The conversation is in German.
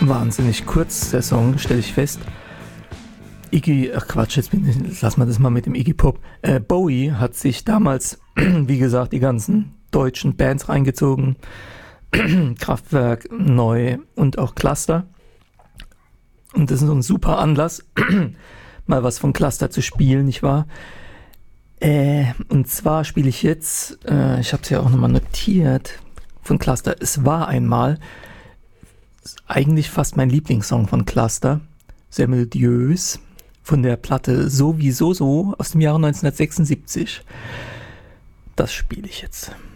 wahnsinnig kurz, der Song, stelle ich fest. Lass mal das mal mit dem Iggy Pop. Bowie hat sich damals, wie gesagt, die ganzen deutschen Bands reingezogen. Kraftwerk, Neu und auch Cluster. Und das ist so ein super Anlass, mal was von Cluster zu spielen, nicht wahr? Und zwar spiele ich jetzt, ich habe es ja auch nochmal notiert, von Cluster, Es war einmal, eigentlich fast mein Lieblingssong von Cluster, sehr melodiös, von der Platte Sowieso so aus dem Jahre 1976. Das spiele ich jetzt.